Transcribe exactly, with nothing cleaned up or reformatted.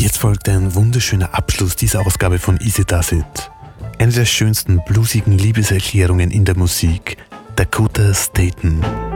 Jetzt folgt ein wunderschöner Abschluss dieser Ausgabe von Easy Does It. Eine der schönsten bluesigen Liebeserklärungen in der Musik, Dakota Staton.